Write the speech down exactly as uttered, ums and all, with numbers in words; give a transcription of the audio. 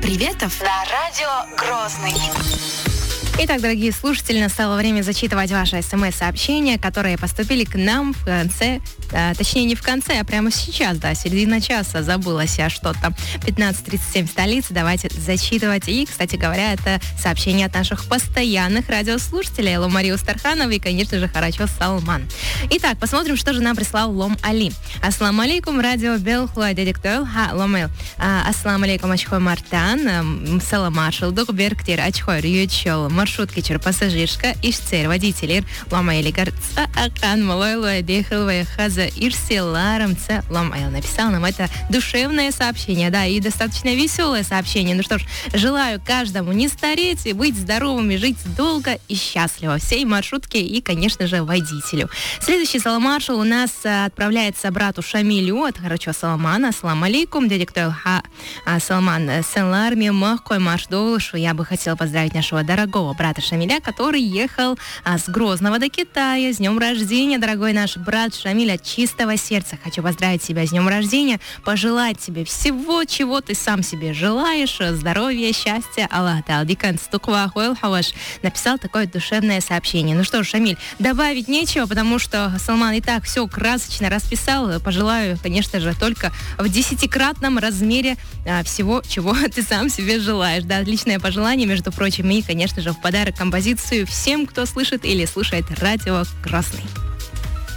приветов на радио Грозный. Итак, дорогие слушатели, настало время зачитывать ваши смс-сообщения, которые поступили к нам в конце, а, точнее не в конце, а прямо сейчас, да, середина часа, забылась я что-то. пятнадцать тридцать семь столицы, давайте зачитывать. И, кстати говоря, это сообщение от наших постоянных радиослушателей Лом Марию Стархановой и, конечно же, Харачо Салман. Итак, посмотрим, что же нам прислал Лом Али. Ассаламу алейкум, радио Белхуа Дедиктойл, ха, Ломел. Ассаламу алейкум, Ачхой Мартан, Саламашел, Докберктир, Ачхой Рьючел, маршруткичер, пассажирка, ишцер, водитель, ломайли горца, акан, малойло, дехалвая хаза, ирселаром, ца, ломайл. Написал нам это душевное сообщение, да, и достаточно веселое сообщение. Ну что ж, желаю каждому не стареть, быть здоровыми, жить долго и счастливо. Всей маршрутке и, конечно же, водителю. Следующий саламашел у нас отправляется брату Шамилю от Харачо Саламана. Ассаламу алейкум, дядя Ктойл ха, Салман, селарми, махкой маршдолшу. Я бы хотела поздравить нашего дорогого брата Шамиля, который ехал а, с Грозного до Китая. С днем рождения, дорогой наш брат Шамиль, от чистого сердца. Хочу поздравить тебя с днем рождения, пожелать тебе всего, чего ты сам себе желаешь, здоровья, счастья. Аллах талдикан стуква хуэл хаваш. Написал такое душевное сообщение. Ну что ж, Шамиль, добавить нечего, потому что Салман и так все красочно расписал. Пожелаю, конечно же, только в десятикратном размере а, всего, чего ты сам себе желаешь. Да, отличное пожелание, между прочим, и, конечно же, в подарок композицию всем, кто слышит или слушает радио Красный.